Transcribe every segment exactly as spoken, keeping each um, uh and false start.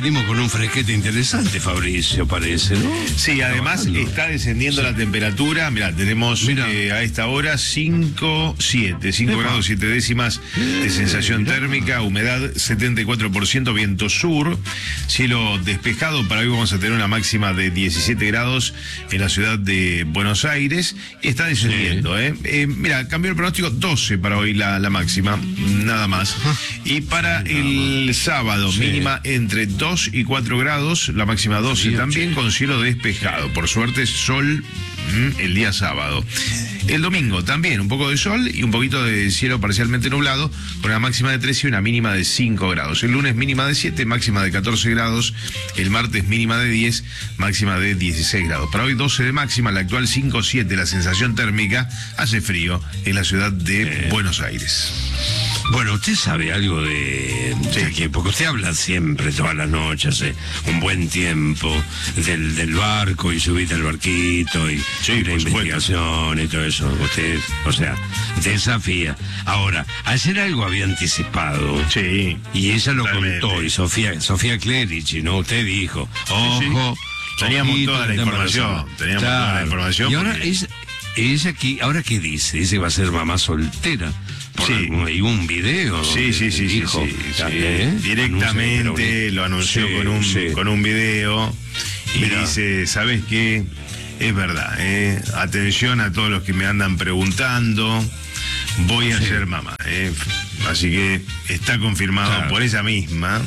venimos con un fresquete interesante, Fabricio, parece, ¿no? Sí, además Trabajando. está descendiendo Sí. la temperatura. Mirá, tenemos Mirá. eh, a esta hora cinco, siete, cinco Epa. grados siete décimas de sensación mirá. térmica, humedad setenta y cuatro por ciento, viento sur, cielo despejado. Para hoy vamos a tener una máxima de diecisiete grados en la ciudad de Buenos Aires y está descendiendo, ¿eh? Eh, Mira, cambió el pronóstico, doce para hoy la, la máxima, nada más. Y para Sí, el más. sábado, Sí. mínima entre dos y cuatro grados, la máxima doce Sí, también, sí. con cielo despejado. Por suerte, sol mm, el día sábado. El domingo también, un poco de sol y un poquito de cielo parcialmente nublado, con una máxima de trece y una mínima de cinco grados. El lunes mínima de siete, máxima de catorce grados. El martes mínima de diez, máxima de dieciséis grados. Para hoy doce de máxima, la actual cinco siete, la sensación térmica, hace frío en la ciudad de Eh. Buenos Aires. Bueno, usted sabe algo de, de aquí, porque usted habla siempre, todas las noches, hace un buen tiempo, del, del barco y subir al barquito y, Sí, y la por supuesto. investigación y todo eso. Usted, o sea, desafía. Ahora, ayer algo había anticipado. Sí. Y ella lo Totalmente. contó, y Sofía, Sofía Clerici, ¿no? Usted dijo, ojo, Sí. Teníamos ojito, toda la que está información, embarazada. teníamos toda la información Y ahora porque- ella, ella aquí, ¿ahora qué dice? Dice que va a ser mamá soltera. Por Sí. algún- hay un video. Sí, donde sí, sí, sí, dijo, sí, sí. ¿eh? Directamente Anuncia, lo anunció sí, con un sí. con un video y Mirá. dice, ¿sabes qué? Es verdad, ¿eh? Atención a todos los que me andan preguntando, voy a Sí. ser mamá, ¿eh? Así que está confirmado Claro. por ella misma.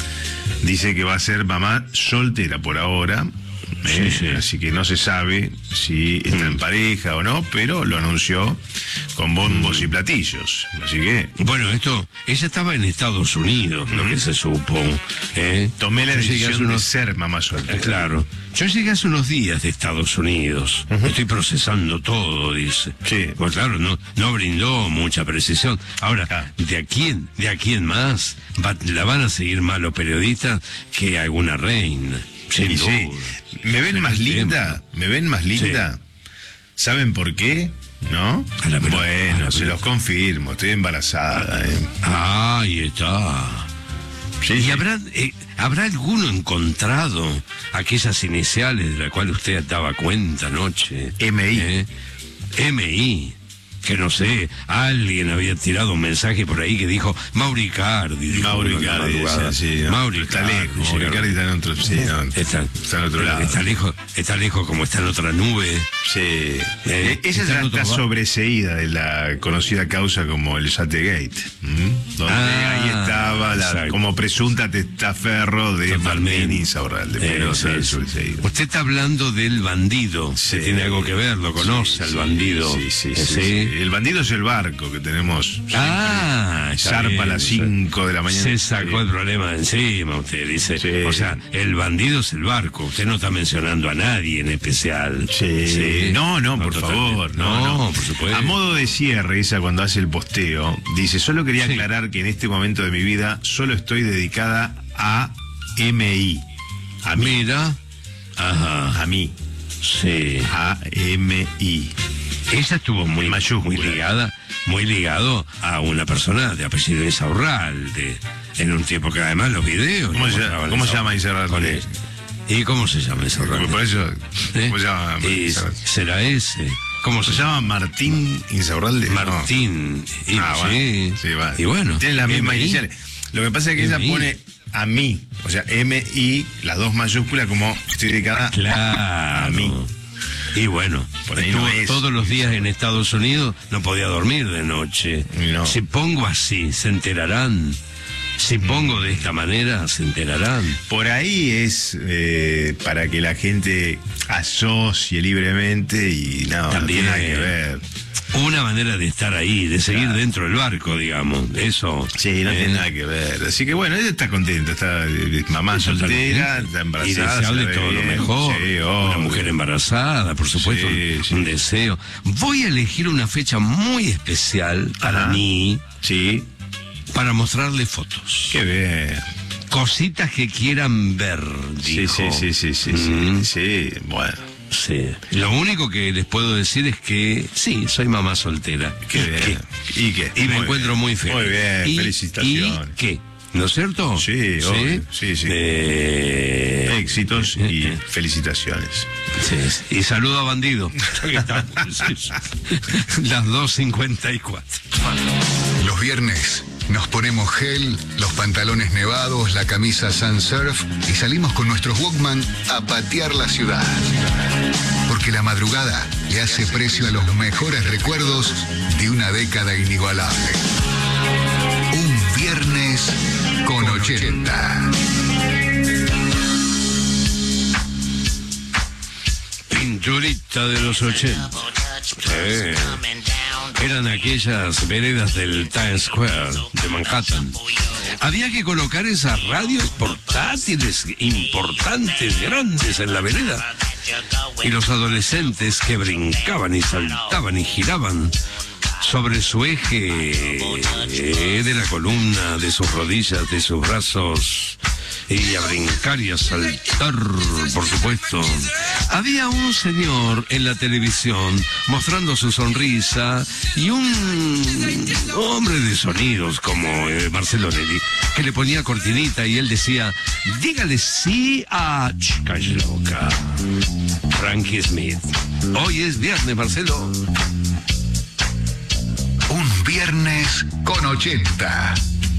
Dice que va a ser mamá soltera por ahora. ¿eh? Sí, sí. Así que no se sabe si está en pareja o no, pero lo anunció con bombos y platillos. Así que Bueno, esto, ella estaba en Estados Unidos, lo que se supo. ¿eh? tomé la Yo llegué hace decisión de unos- ser mamá soltera. Eh, Claro. Yo llegué hace unos días de Estados Unidos. Estoy procesando todo, dice. Sí. Pues claro, no, no brindó mucha precisión. Ahora, Ah. ¿de a quién, de a quién más va- la van a seguir más los periodistas que alguna reina? Sin Y duda. sí, ¿me ven Ese más es el linda? ¿Me ven más linda? ¿Saben por qué? ¿No? A la pelota, a Bueno, la se pelota. los confirmo, estoy embarazada. ¿eh? Ah, ahí está. Sí, ¿Y sí. habrá, eh, habrá alguno encontrado aquellas iniciales de las cuales usted daba cuenta anoche? M I. ¿Eh? M I. Que no sé, alguien había tirado un mensaje por ahí que dijo Mauricardi. dijo Mauro uno en la Icardi, madrugada. sí, sí, ¿no? Mauro Está Icardi, lejos, sí, Mauro Icardi está en otro, sí, no, Está, está en otro lado. Está lejos, está lejos como está en otra nube. Sí. Eh, Eh, Ella está ya en otro está bar. sobreseída de la conocida causa como el Sattegate, ¿m? donde Ah, ahí estaba la, exacto. como presunta testaferro de Totalmente. Martín Insaurralde, pero Eso está es. sobreseída. Usted está hablando del bandido. Sí. que tiene algo que ver, lo conoce Sí, al sí, bandido. Sí, sí, Eh, sí, sí. El bandido es el barco que tenemos. Ah, está Zarpa bien, a las o sea, cinco de la mañana. Se sacó Sí. el problema de encima, usted dice. Sí. O sea, el bandido es el barco. Usted no está mencionando a nadie en especial. Sí. No, no, por totalmente. favor. No, no, por supuesto. A modo de cierre, esa cuando hace el posteo, dice, solo quería Sí. aclarar que en este momento de mi vida solo estoy dedicada a M I. A mí. Mira. Ajá. A mí. Sí. A M I. Ella estuvo muy, Mayúscula. muy ligada, muy ligado a una persona de apellido Insaurralde, en un tiempo que además los videos. ¿Cómo, lo se, mostraban ¿cómo se Insaurralde. llama Insaurralde? Con él. ¿Y cómo se llama Insaurralde? Por eso, ¿Eh? ¿cómo se llama? Y Insaurralde? será ese. ¿Cómo se ¿Se llama? llama Martín Insaurralde? No. Martín. Y, Ah, bueno. sí. Sí, va. Y bueno. Tienen las mismas M I. iniciales. Lo que pasa es que ella M I. pone a mí, o sea, M I, las dos mayúsculas, como estoy dedicada Claro. a mí. Y bueno, Por ahí estuvo no es. todos los días en Estados Unidos, no podía dormir de noche. No. Si pongo así, se enterarán. Si pongo de esta manera, se enterarán. Por ahí es eh, para que la gente asocie libremente y no, no También. tiene nada que ver. Una manera de estar ahí, de seguir Claro. dentro del barco, digamos. Eso. Sí, no eh, tiene nada que ver. Así que bueno, ella está contenta, está eh, mamá soltera, está Y embarazada. deseable se la ve todo lo bien. mejor. Sí, Una obvio. mujer embarazada, por supuesto, Sí, un, sí. un deseo. Voy a elegir una fecha muy especial para Ajá. mí, Sí, para mostrarle fotos. qué bien. Cositas que quieran ver, Sí, dijo. sí, sí, sí, sí, Mm. sí, sí, bueno. Sí. Lo único que les puedo decir es que sí, soy mamá soltera. Qué ¿Y bien. qué? ¿Y qué? Y me Muy encuentro bien. muy feliz. Muy bien, ¿Y, felicitaciones. ¿Y qué? ¿no es cierto? Sí, sí, obvio, sí, sí. Eh, Éxitos y felicitaciones. Sí, y saludo a Bandido. Las dos cincuenta y cuatro. Los viernes nos ponemos gel, los pantalones nevados, la camisa Sun Surf y salimos con nuestros Walkman a patear la ciudad. Porque la madrugada le hace precio a los mejores recuerdos de una década inigualable. Un viernes con ochenta. Pinturita de los ochenta. Sí. Eran aquellas veredas del Times Square de Manhattan. Había que colocar esas radios portátiles importantes, grandes en la vereda. Y los adolescentes que brincaban y saltaban y giraban sobre su eje de la columna, de sus rodillas, de sus brazos, y a brincar y a saltar, por supuesto. Había un señor en la televisión mostrando su sonrisa y un hombre de sonidos como eh, Marcelo Nelly, que le ponía cortinita y él decía, dígale sí a Chica Loca, Frankie Smith. Hoy es viernes, Marcelo. Un viernes con ochenta.